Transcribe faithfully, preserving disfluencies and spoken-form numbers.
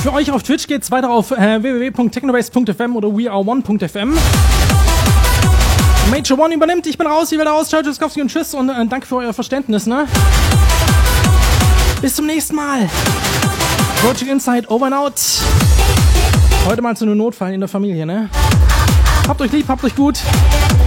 Für euch auf Twitch geht's weiter auf äh, w w w punkt technobase punkt f m oder we are one punkt f m. Major One übernimmt, ich bin raus, ich werde aus, ciao, Tschüsskowski und tschüss und äh, danke für euer Verständnis, ne? Bis zum nächsten Mal. Project Insight, over and out. Heute mal zu einem Notfall in der Familie, ne? Habt euch lieb, habt euch gut.